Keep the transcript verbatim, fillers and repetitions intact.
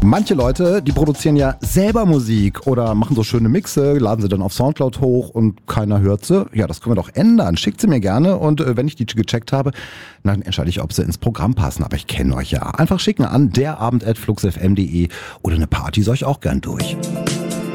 Manche Leute, die produzieren ja selber Musik oder machen so schöne Mixe, laden sie dann auf Soundcloud hoch und keiner hört sie. Ja, das können wir doch ändern. Schickt sie mir gerne und äh, wenn ich die gecheckt habe, dann entscheide ich, ob sie ins Programm passen. Aber ich kenne euch ja. Einfach schicken an derabend at fluxfm punkt de oder eine Party soll ich auch gern durch.